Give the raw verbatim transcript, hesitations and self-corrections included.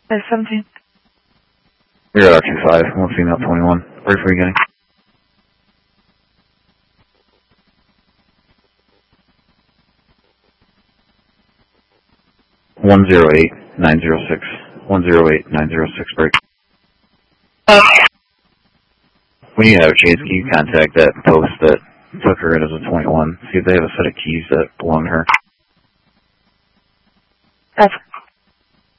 five seventeen. You're at two five, one female twenty-one. Ready for beginning. one zero eight nine zero six. one zero eight nine zero six, break. When you have a chance, can you contact that post that took her in as a twenty-one? See if they have a set of keys that belong to her. That's